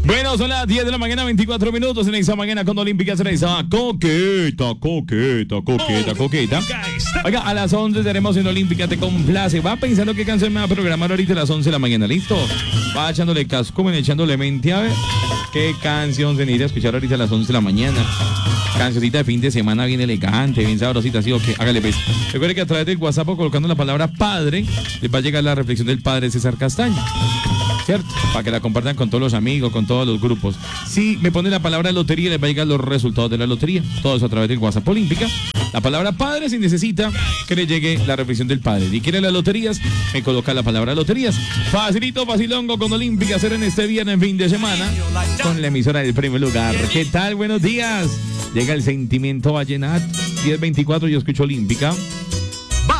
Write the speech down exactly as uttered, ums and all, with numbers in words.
Bueno, son las diez de la mañana, veinticuatro minutos en esa mañana con Olímpica Cereza. Coqueta, coqueta, coqueta, coqueta. Oiga, a las once estaremos en Olímpica, te complace. Va pensando qué canción me va a programar ahorita a las once de la mañana, ¿listo? Va echándole casco, echándole mente, a ver qué canción se necesita escuchar ahorita a las once de la mañana. Cancioncita de fin de semana bien elegante, bien sabrosita, así o que hágale pues. Recuerde que a través del WhatsApp colocando la palabra padre, les va a llegar la reflexión del padre César Castaño. ¿Cierto? Para que la compartan con todos los amigos, con todos los grupos. Si me pone la palabra lotería, les va a llegar los resultados de la lotería. Todo eso a través del WhatsApp Olímpica. La palabra padre, si necesita que le llegue la reflexión del padre. Si quiere las loterías, me coloca la palabra loterías. Facilito, facilongo con Olímpica, hacer en este viernes fin de semana con la emisora del primer lugar. ¿Qué tal? Buenos días. Llega el sentimiento vallenato. diez veinticuatro, yo escucho Olímpica.